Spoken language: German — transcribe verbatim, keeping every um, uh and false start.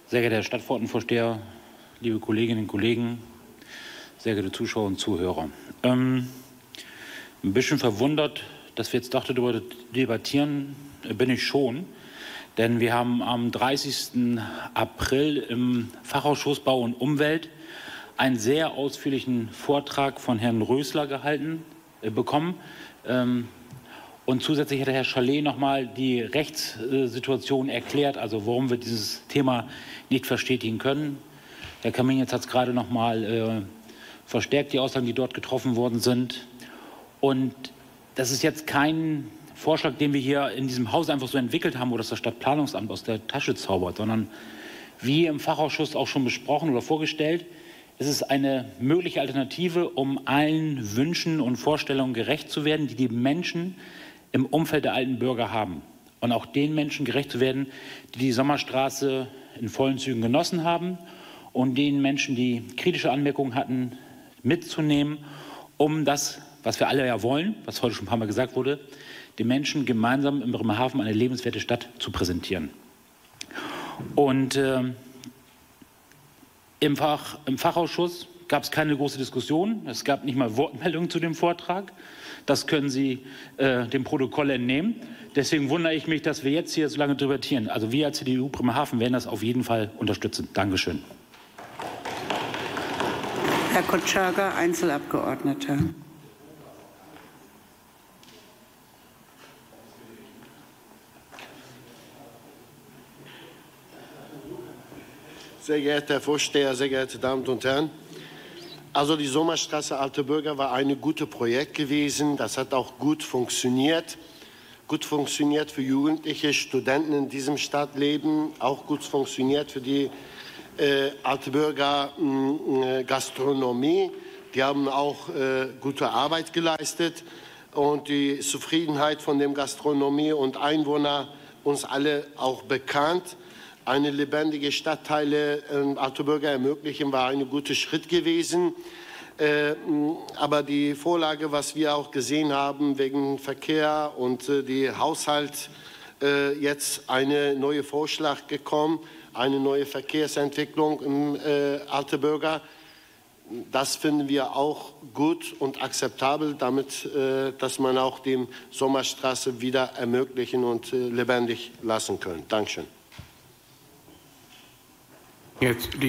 Sehr geehrter Herr Stadtverordnetenvorsteher, liebe Kolleginnen und Kollegen, sehr geehrte Zuschauer und Zuhörer. Ähm, ein bisschen verwundert, dass wir jetzt doch darüber debattieren, bin ich schon. Denn wir haben am dreißigsten April im Fachausschuss Bau und Umwelt einen sehr ausführlichen Vortrag von Herrn Rösler gehalten äh, bekommen. Ähm, Und zusätzlich hat Herr Chalet noch mal die Rechtssituation erklärt, also warum wir dieses Thema nicht verstetigen können. Herr Kaminetz hat es gerade noch mal äh, verstärkt, die Aussagen, die dort getroffen worden sind. Und das ist jetzt kein Vorschlag, den wir hier in diesem Haus einfach so entwickelt haben, wo das das Stadtplanungsamt aus der Tasche zaubert, sondern wie im Fachausschuss auch schon besprochen oder vorgestellt, ist es eine mögliche Alternative, um allen Wünschen und Vorstellungen gerecht zu werden, die die Menschen im Umfeld der alten Bürger haben. Und auch den Menschen gerecht zu werden, die die Sommerstraße in vollen Zügen genossen haben und den Menschen, die kritische Anmerkungen hatten, mitzunehmen, um das, was wir alle ja wollen, was heute schon ein paar Mal gesagt wurde, den Menschen gemeinsam in Bremerhaven eine lebenswerte Stadt zu präsentieren. Und äh, im, Fach, im Fachausschuss gab es keine große Diskussion. Es gab nicht mal Wortmeldungen zu dem Vortrag. Das können Sie äh, dem Protokoll entnehmen. Deswegen wundere ich mich, dass wir jetzt hier so lange debattieren. Also wir als C D U Bremerhaven werden das auf jeden Fall unterstützen. Dankeschön. Herr Kotschaga, Einzelabgeordneter. Sehr geehrter Herr Vorsteher, sehr geehrte Damen und Herren. Also die Sommerstraße Alte Bürger war ein gutes Projekt gewesen. Das hat auch gut funktioniert. Gut funktioniert für jugendliche Studenten in diesem Stadtleben. Auch gut funktioniert für die äh, Alte Bürger äh, Gastronomie. Die haben auch äh, gute Arbeit geleistet. Und die Zufriedenheit von dem Gastronomie und Einwohner uns alle auch bekannt. Eine lebendige Stadtteile äh, Alte Bürger ermöglichen, war ein guter Schritt gewesen. Äh, aber die Vorlage, was wir auch gesehen haben, wegen Verkehr und äh, die Haushalt, äh, jetzt eine neue Vorschlag gekommen, eine neue Verkehrsentwicklung im äh, Alte Bürger. Das finden wir auch gut und akzeptabel, damit, äh, dass man auch die Sommerstraße wieder ermöglichen und äh, lebendig lassen können. Dankeschön. Jetzt